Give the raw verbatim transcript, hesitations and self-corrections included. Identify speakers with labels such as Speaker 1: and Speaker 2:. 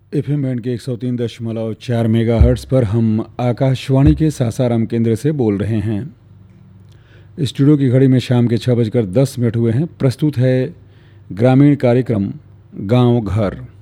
Speaker 1: F M band के एक सौ तीन दशमलव चार मेगा हर्ट्स पर हम आकाशवाणी के सासाराम केंद्र से बोल रहे हैं। स्टूडियो की घड़ी में शाम के छः बजकर दस मिनट हुए हैं। प्रस्तुत है ग्रामीण कार्यक्रम गांव घर।